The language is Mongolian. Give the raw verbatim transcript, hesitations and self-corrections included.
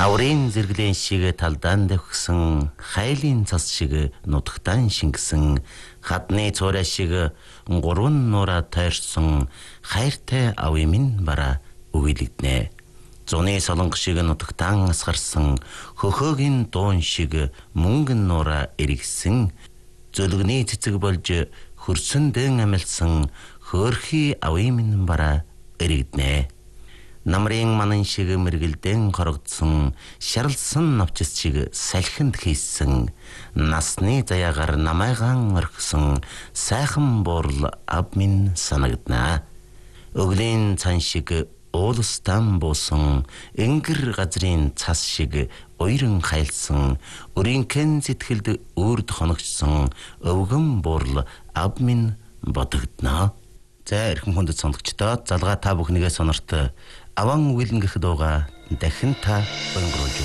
Хаврын зэрэглэн шиг талдаан дэвхсэн, хайлын цас шиг нутагтаан шингэсэн, хадны цорой шиг гурван нураа тойрсон, хайртай авъя минь бараа өгүүлэгднэ. Зуны солонго шиг нутагтаан асгарсан, хөхөөгийн дуун шиг мөнгөн нураа эргэсэн, зөлгөний цэцэг болж хөрсөн дэн амилсан, хөөрхий авъя минь бараа эргэднэ. Намрын манан шиг мэргэлдэн хорогдсон, шарлсан навчис шиг салхинд хийсэн, насны заяагаар намайгаан орхисон, сайхан буурал ав минь санагдана. Өглийн цан шиг уулстан буусан, энгэр газрын цас шиг уйран хайлсан, өрийнхэн сэтгэлд үрд хоногчсон, өвгөн буурал ав минь бодогдно. За эрхэм хүндэт сонсогчдоо залгаа та бүхнийгээ сонорт аван үгэлэнгэх дууга дахин та өнгөрүүлж